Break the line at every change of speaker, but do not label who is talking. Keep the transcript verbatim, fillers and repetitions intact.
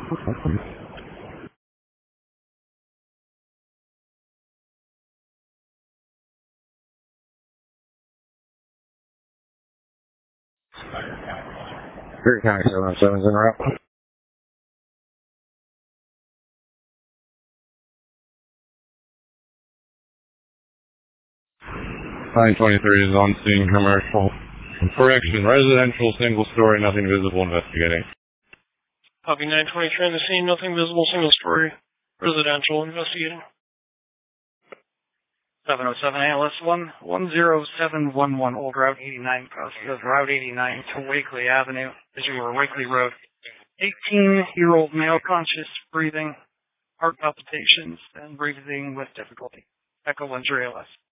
Great County seven oh seven's in route. nine twenty-three is on scene commercial. Correction, residential, single story, nothing visible, investigating.
Copy nine twenty-three on the scene, nothing visible, single story, residential, investigating.
seven oh seven A L S one one zero seven one one, Old Route eighty-nine, crossing of Route eighty-nine to Wakely Avenue, or Wakely Road. eighteen-year-old male, conscious, breathing, heart palpitations, and breathing with difficulty. Echo one three L S.